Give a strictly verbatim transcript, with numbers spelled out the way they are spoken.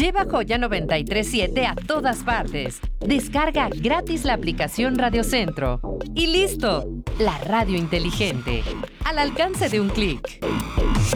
Lleva Joya noventa y tres punto siete a todas partes. Descarga gratis la aplicación Radio Centro. Y listo, la radio inteligente, al alcance de un clic.